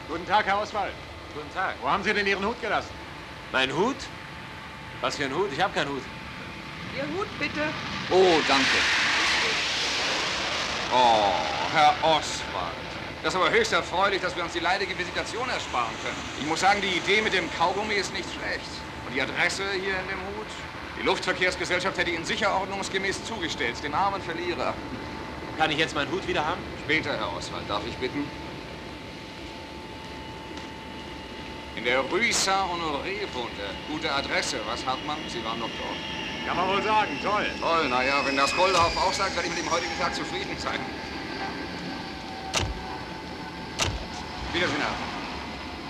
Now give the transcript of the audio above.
Guten Tag, Herr Oswald. Guten Tag. Wo haben Sie denn Ihren Hut gelassen? Mein Hut? Was für ein Hut? Ich habe keinen Hut. Ihr Hut, bitte. Oh, danke. Oh, Herr Oswald. Das ist aber höchst erfreulich, dass wir uns die leidige Visitation ersparen können. Ich muss sagen, die Idee mit dem Kaugummi ist nicht schlecht. Und die Adresse hier in dem Hut? Die Luftverkehrsgesellschaft hätte ihn sicher ordnungsgemäß zugestellt, dem armen Verlierer. Kann ich jetzt meinen Hut wieder haben? Später, Herr Oswald. Darf ich bitten? In der Rue Saint-Honoré wohnt er. Gute Adresse. Was, Hartmann? Sie waren doch dort. Kann man wohl sagen, toll. Toll, naja, wenn das Kohlhauf auch sagt, werde ich mit dem heutigen Tag zufrieden sein. Wiedersehen, Herr.